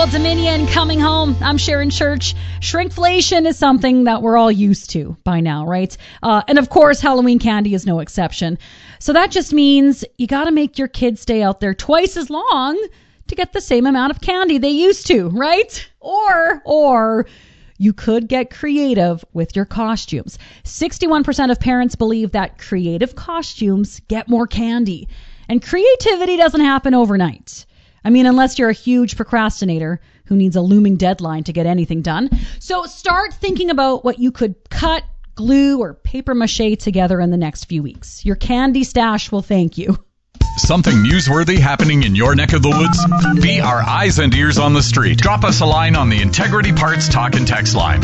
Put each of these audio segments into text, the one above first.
Old Dominion coming home. I'm Sharon Church. Shrinkflation is something that we're all used to by now, right? And of course, Halloween candy is no exception. So that just means you got to make your kids stay out there twice as long to get the same amount of candy they used to, right? Or you could get creative with your costumes. 61% of parents believe that creative costumes get more candy. And creativity doesn't happen overnight. I mean, unless you're a huge procrastinator who needs a looming deadline to get anything done. So start thinking about what you could cut, glue, or paper mache together in the next few weeks. Your candy stash will thank you. Something newsworthy happening in your neck of the woods? Be our eyes and ears on the street. Drop us a line on the Integrity Parts Talk and Text line,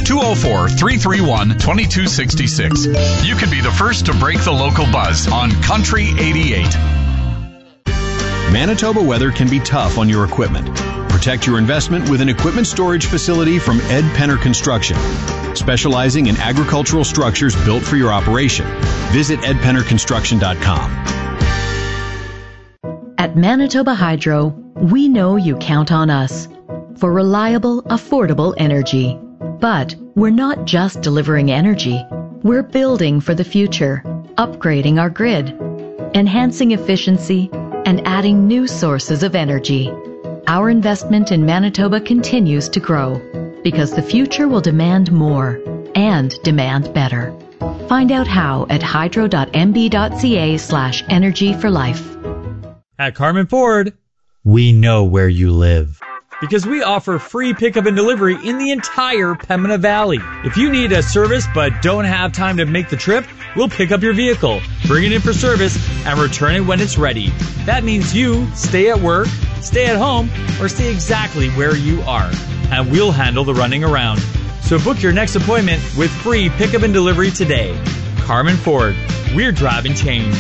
204-331-2266. You could be the first to break the local buzz on Country 88. Manitoba weather can be tough on your equipment. Protect your investment with an equipment storage facility from Ed Penner Construction, specializing in agricultural structures built for your operation. Visit edpennerconstruction.com. At Manitoba Hydro, we know you count on us for reliable, affordable energy. But we're not just delivering energy. We're building for the future, upgrading our grid, enhancing efficiency, and adding new sources of energy. Our investment in Manitoba continues to grow because the future will demand more and demand better. Find out how at hydro.mb.ca/energy for life. At Carmen Ford, we know where you live because we offer free pickup and delivery in the entire Pembina Valley. If you need a service but don't have time to make the trip, we'll pick up your vehicle, bring it in for service, and return it when it's ready. That means you stay at work, stay at home, or stay exactly where you are, and we'll handle the running around. So book your next appointment with free pickup and delivery today. Carmen Ford, we're driving change.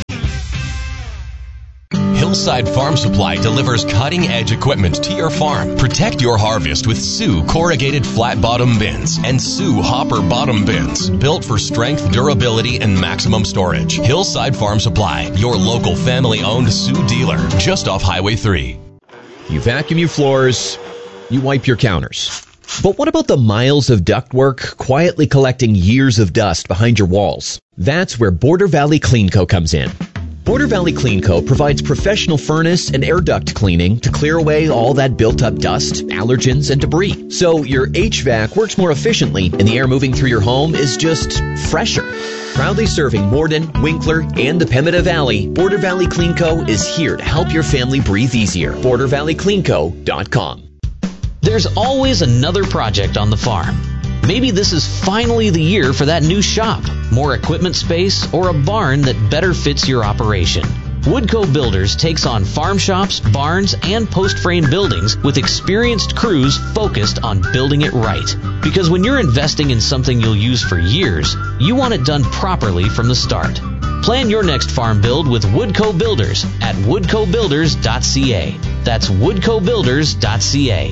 Hillside Farm Supply delivers cutting-edge equipment to your farm. Protect your harvest with Sioux corrugated flat-bottom bins and Sioux hopper bottom bins, built for strength, durability, and maximum storage. Hillside Farm Supply, your local family-owned Sioux dealer, just off Highway 3. You vacuum your floors, you wipe your counters. But what about the miles of ductwork quietly collecting years of dust behind your walls? That's where Border Valley Clean Co. comes in. Border Valley Clean Co. provides professional furnace and air duct cleaning to clear away all that built-up dust, allergens, and debris. So your HVAC works more efficiently and the air moving through your home is just fresher. Proudly serving Morden, Winkler, and the Pembina Valley, Border Valley Clean Co. is here to help your family breathe easier. BorderValleyCleanCo.com. There's always another project on the farm. Maybe this is finally the year for that new shop, more equipment space, or a barn that better fits your operation. Woodco Builders takes on farm shops, barns, and post-frame buildings with experienced crews focused on building it right. Because when you're investing in something you'll use for years, you want it done properly from the start. Plan your next farm build with Woodco Builders at woodcobuilders.ca. That's woodcobuilders.ca.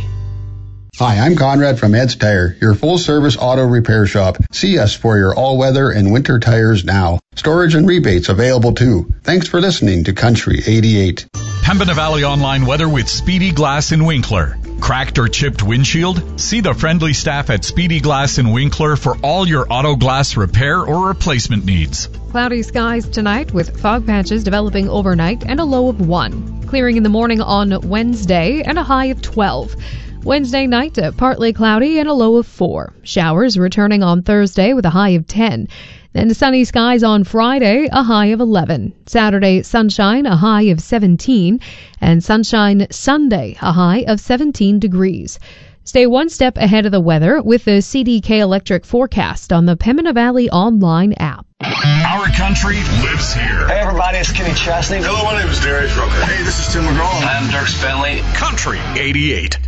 Hi, I'm Conrad from Ed's Tire, your full-service auto repair shop. See us for your all-weather and winter tires now. Storage and rebates available too. Thanks for listening to Country 88. Pembina Valley Online weather with Speedy Glass in Winkler. Cracked or chipped windshield? See the friendly staff at Speedy Glass in Winkler for all your auto glass repair or replacement needs. Cloudy skies tonight with fog patches developing overnight and a low of 1. Clearing in the morning on Wednesday and a high of 12. Wednesday night, partly cloudy and a low of 4. Showers returning on Thursday with a high of 10. Then sunny skies on Friday, a high of 11. Saturday, sunshine, a high of 17. And sunshine Sunday, a high of 17 degrees. Stay one step ahead of the weather with the CDK Electric forecast on the Pembina Valley online app. Our country lives here. Hey everybody, it's Kenny Chesney. Hello, my name is Darius Rucker. Hey, this is Tim McGraw. I'm Dirk Bentley. Country 88.